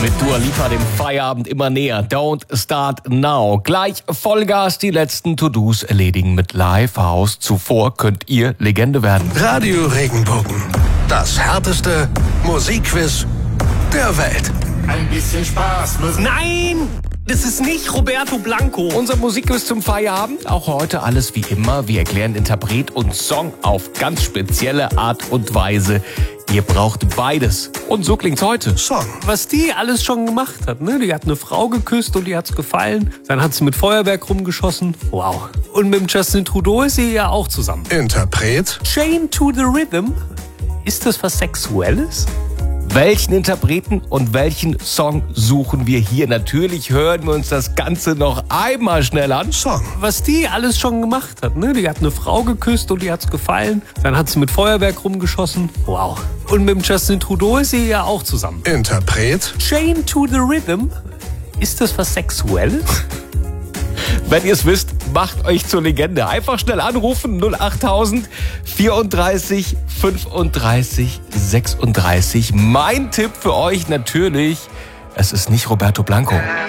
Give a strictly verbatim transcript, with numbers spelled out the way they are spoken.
Mit Dua Lipa dem Feierabend immer näher. Don't start now. Gleich Vollgas die letzten To-Dos erledigen mit Live House. Zuvor könnt ihr Legende werden. Radio Regenbogen. Das härteste Musikquiz der Welt. Ein bisschen Spaß muss... Nein! Das ist nicht Roberto Blanco. Unser Musikquiz zum Feierabend. Auch heute alles wie immer. Wir erklären Interpret und Song auf ganz spezielle Art und Weise. Ihr braucht beides. Und so klingt's heute. Song. Was die alles schon gemacht hat, ne? Die hat eine Frau geküsst und die hat's gefallen. Dann hat sie mit Feuerwerk rumgeschossen. Wow. Und mit dem Justin Trudeau ist sie ja auch zusammen. Interpret. Chain to the Rhythm. Ist das was Sexuelles? Welchen Interpreten und welchen Song suchen wir hier? Natürlich hören wir uns das Ganze noch einmal schnell an. Song. Was die alles schon gemacht hat, ne? Die hat eine Frau geküsst und die hat's gefallen. Dann hat sie mit Feuerwerk rumgeschossen. Wow. Und mit dem Justin Trudeau ist sie ja auch zusammen. Interpret. Chain to the Rhythm. Ist das was Sexuelles? Wenn ihr es wisst, macht euch zur Legende. Einfach schnell anrufen, null achttausend vierunddreißig fünfunddreißig sechsunddreißig. Mein Tipp für euch natürlich, es ist nicht Roberto Blanco.